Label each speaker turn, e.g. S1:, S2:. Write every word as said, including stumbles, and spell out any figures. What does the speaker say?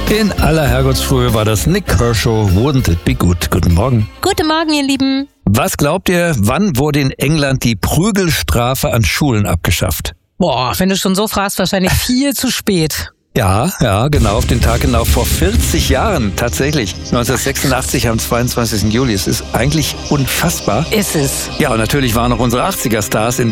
S1: In aller Herrgottsfrühe war das Nik Kershaw, Wouldn't It Be Good. Guten Morgen.
S2: Guten Morgen, ihr Lieben.
S1: Was glaubt ihr, wann wurde in England die Prügelstrafe an Schulen abgeschafft?
S2: Boah, wenn du schon so fragst, wahrscheinlich viel zu spät.
S1: Ja, ja, genau, auf den Tag genau vor vierzig Jahren, tatsächlich. neunzehnhundertsechsundachtzig am zweiundzwanzigsten Juli. Es ist eigentlich unfassbar.
S2: Ist es.
S1: Ja, und natürlich waren auch unsere achtziger-Stars in